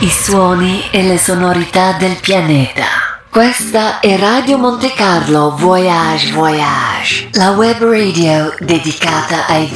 I suoni e le sonorità del pianeta. Questa è Radio Monte Carlo Voyage Voyage, la web radio dedicata ai